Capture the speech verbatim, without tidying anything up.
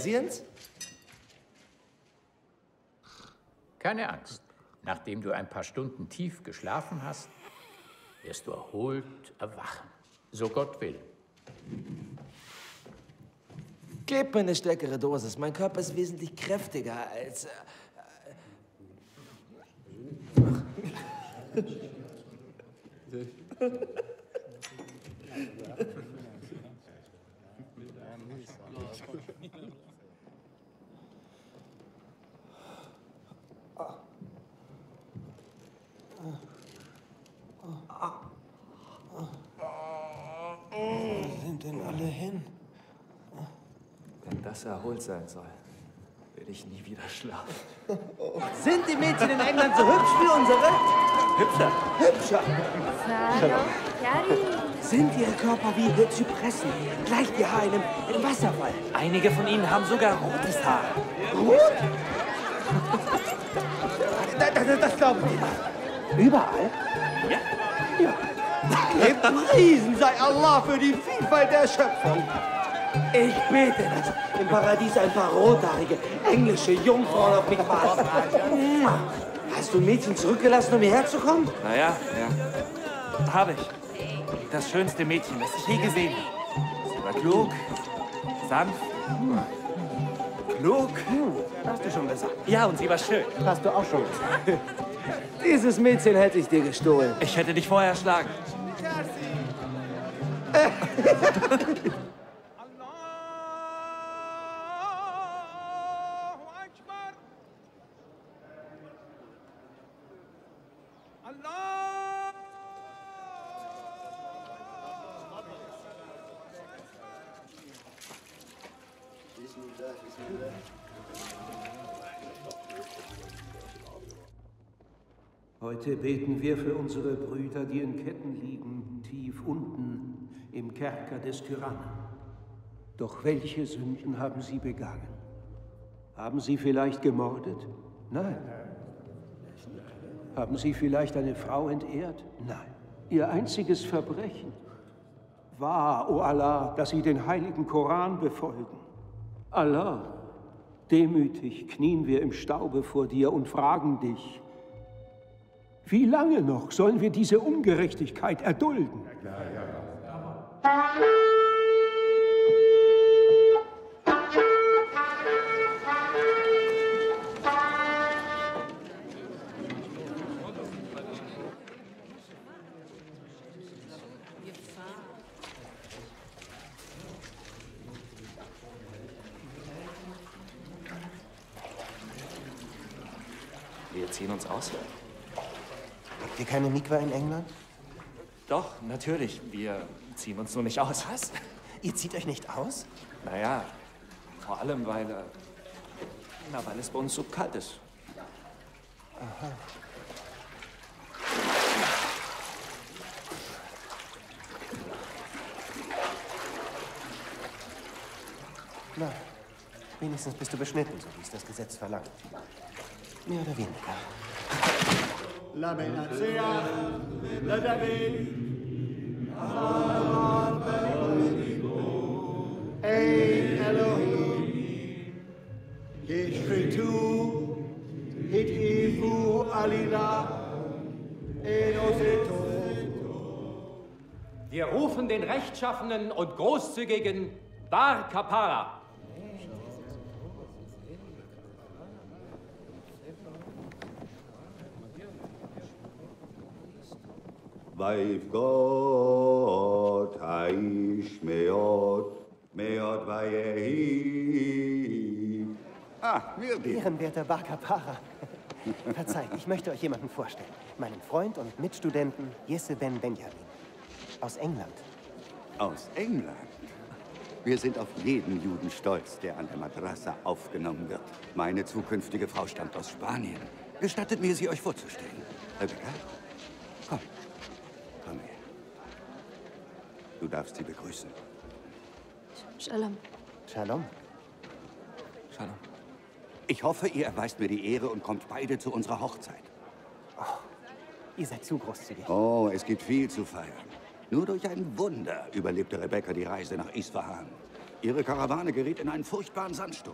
Persens? Keine Angst. Nachdem du ein paar Stunden tief geschlafen hast, wirst du erholt erwachen. So Gott will. Gebt mir eine stärkere Dosis. Mein Körper ist wesentlich kräftiger als... Äh, Wo sind denn alle hin? Wenn das erholt sein soll, will ich nie wieder schlafen. Sind die Mädchen in England so hübsch wie unsere? Hübscher. Hübscher. Hallo, Cari. Sind ihre Körper wie Zypressen, gleich wie Haar in einem, in einem Wasserfall? Einige von ihnen haben sogar rotes Haar. Rot? das, das, das glauben wir. Überall? Ja. Ja. Gepriesen sei Allah für die Vielfalt der Schöpfung. Ich bete, dass im Paradies ein paar rothaarige englische Jungfrauen auf mich warten. Hast du ein Mädchen zurückgelassen, um hierher zu kommen? Naja, ja. Habe ich. Das schönste Mädchen, das ich je gesehen habe. Sie war klug, sanft, klug. Hast du schon gesagt? Ja, und sie war schön. Hast du auch schon gesagt. Dieses Mädchen hätte ich dir gestohlen. Ich hätte dich vorher erschlagen. Heute beten wir für unsere Brüder, die in Ketten liegen, tief unten im Kerker des Tyrannen. Doch welche Sünden haben sie begangen? Haben sie vielleicht gemordet? Nein. Haben sie vielleicht eine Frau entehrt? Nein. Ihr einziges Verbrechen war, o Allah, dass sie den heiligen Koran befolgen. Allah, demütig knien wir im Staube vor dir und fragen dich, wie lange noch sollen wir diese Ungerechtigkeit erdulden? Ja, ja, ja. Wir ziehen uns aus. Habt ihr keine Mikwa in England? Doch, natürlich. Wir ziehen uns nur nicht aus. Was? Ihr zieht euch nicht aus? Naja, vor allem, weil, äh, na, weil es bei uns so kalt ist. Aha. Na, wenigstens bist du beschnitten, so wie es das Gesetz verlangt. Mehr oder weniger. La Benazia, la David, Ein Elohim, Yishritu, Hit Ifu Alina, Enoseto. Wir rufen den rechtschaffenen und großzügigen Bar Kapara. Vaif Gott haish meot, meot vayehi. Ah, wir die. Ehrenwerter Bar Kapara. Verzeiht, ich möchte euch jemanden vorstellen. Meinen Freund und Mitstudenten Jesse Ben Benjamin. Aus England. Aus England? Wir sind auf jeden Juden stolz, der an der Madrasa aufgenommen wird. Meine zukünftige Frau stammt aus Spanien. Gestattet mir, sie euch vorzustellen. Rebecca, komm. Komm her. Du darfst sie begrüßen. Shalom. Shalom. Shalom. Ich hoffe, ihr erweist mir die Ehre und kommt beide zu unserer Hochzeit. Oh, ihr seid zu großzügig. Oh, es gibt viel zu feiern. Nur durch ein Wunder überlebte Rebecca die Reise nach Isfahan. Ihre Karawane geriet in einen furchtbaren Sandsturm.